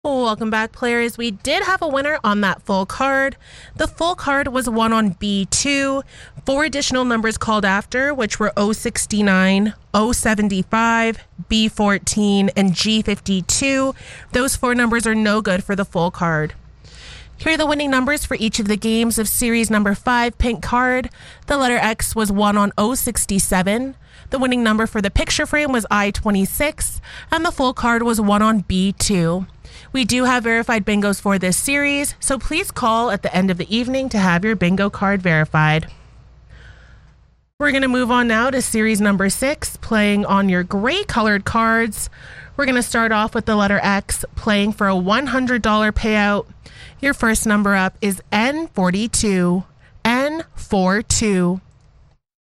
Welcome back, players. We did have a winner on that full card. The full card was won on B2. 4 additional numbers called after, which were 069, 075, B14, and G52. Those 4 numbers are no good for the full card. Here are the winning numbers for each of the games of series number 5 pink card. The letter X was won on 067. The winning number for the picture frame was I26, and the full card was won on B2. We do have verified bingos for this series, so please call at the end of the evening to have your bingo card verified. We're going to move on now to series number 6, playing on your gray colored cards. We're going to start off with the letter X, playing for a $100 payout. Your first number up is N42. N42.